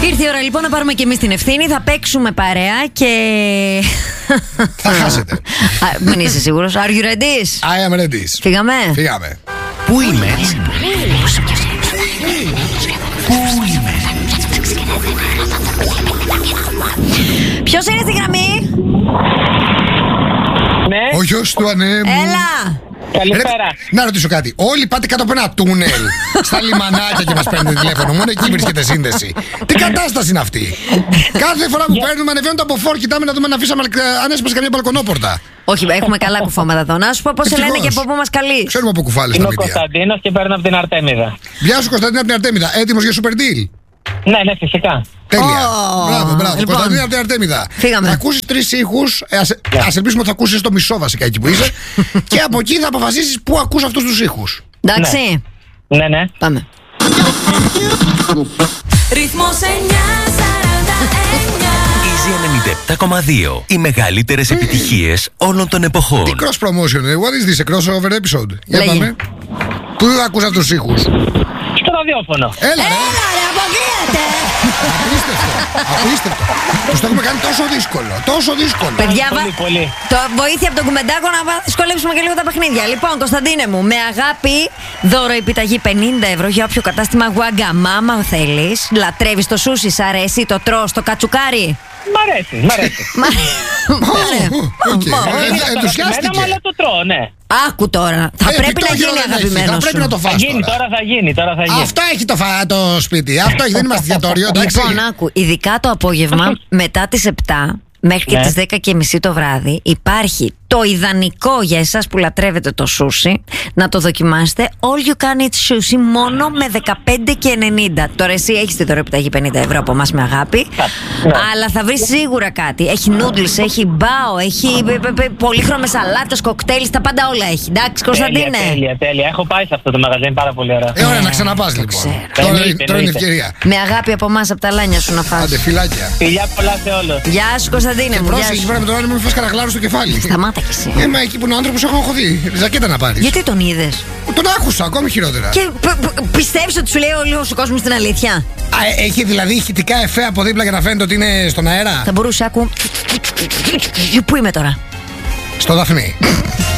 Ήρθε η ώρα λοιπόν να πάρουμε και εμείς την ευθύνη. Θα παίξουμε παρέα και... θα χάσετε. Μην είσαι σίγουρος. Are you ready? I am ready. Φύγαμε. Πού είμαι? Ποιος είναι στη γραμμή? Ναι. Ο γιος του ανέμου. Έλα. Καλησπέρα. Να ρωτήσω κάτι. Όλοι πάτε κάτω από ένα τούνελ στα λιμανάκια και μας παίρνετε τηλέφωνο. Μόνο εκεί βρίσκεται σύνδεση. Τι κατάσταση είναι αυτή? Κάθε φορά που παίρνουμε ανεβαίνουν από φόρ, κοιτάμε να δούμε αν έσπασε καμιά μπαλκονόπορτα. Όχι, έχουμε καλά κουφώματα εδώ. Να σου πω πώς σε λένε και από πού μας καλείς. Ξέρουμε από κουφάλες. Είμαι ο Κωνσταντίνος και παίρνω από την Αρτέμιδα. Γεια σου Κωνσταντίνα από την Αρτέμιδα. Έτοιμος για super deal? Ναι, φυσικά. Τέλεια. Μπράβο. Λοιπόν, Κωνσταντίνα από την Αρτέμιδα. Φύγαμε. Θα ακούσεις 3 ήχους. Ας ελπίσουμε ότι θα ακούσεις το μισό βασικά εκεί που είσαι. Και από εκεί θα αποφασίσεις πού ακούς αυτούς τους ήχους. Εντάξει. Ναι. Πάμε. Ρυθμός 949. Easy 97,2. Οι μεγαλύτερες επιτυχίες όλων των εποχών. Τι cross promotion, what is this, a crossover episode? Για Λέγε. πάμε. Πού ακούς αυτούς τους ήχους? Στο ραδιόφωνο. Έλα ρε. Αποκλείεται. Απίστευτο. Τους το έχουμε κάνει τόσο δύσκολο. Παιδιά, Πολύ. το βοήθεια από τον κουμεντάκο να δυσκολέψουμε και λίγο τα παιχνίδια. Λοιπόν, Κωνσταντίνε μου, με αγάπη, δώρο επιταγή 50 ευρώ για όποιο κατάστημα Wagamama θέλεις. Λατρεύεις το σούσι, σ' αρέσει, το τρως, το κατσουκάρι? Μ' αρέσει. Ενθουσιάστηκε. Αλλά το τρώω, ναι. Άκου τώρα. Θα πρέπει να γίνει αγαπημένο Θα πρέπει να το φας Θα γίνει. Αυτό έχει το σπίτι. Αυτό έχει, δεν είμαστε εστιατόριο. Λοιπόν, άκου, ειδικά το απόγευμα μετά τις 7 μέχρι και τις 10:30 το βράδυ υπάρχει το ιδανικό για εσάς που λατρεύετε το σούσι. Να το δοκιμάσετε. All you can eat sushi μόνο με 15,90. Τώρα εσύ έχεις τη δωρεοπιταγή 50 ευρώ από εμάς με αγάπη. Αλλά θα βρεις σίγουρα κάτι. Έχει noodles, έχει μπάο, έχει πολύχρωμες σαλάτες, κοκτέιλ, τα πάντα όλα έχει. Εντάξει, Κωνσταντίνε. Τέλεια. Έχω πάει σε αυτό το μαγαζί, είναι πάρα πολύ ωραία. Ωραία, να ξαναπάς λοιπόν. Τώρα είναι ευκαιρία. Με αγάπη από εμάς, από τα λάνια σου να φας. Άντε, φιλάκια. Φιλιά πολλά σε όλους. Γεια σου, Κωνσταντίνε μου. Πρόσεχε πέρα με τον άλλο, μην φας καραγλάρο στο κεφάλι. Σταμάτα κι εσύ. Μα εκεί που είναι ο άνθρωπος έχω δει. Ζακέτα να πάρεις. Γιατί τον είδες? Τον άκουσα, ακόμη χειρότερα. Και πιστεύεις ότι σου λέει όλος ο κόσμος την αλήθεια? Έχει δηλαδή ηχητικά εφέ από δίπλα για να φαίνεται ότι είναι στον αέρα. Θα μπορούσε, άκου. Πού είμαι τώρα? Στο Δαφνί.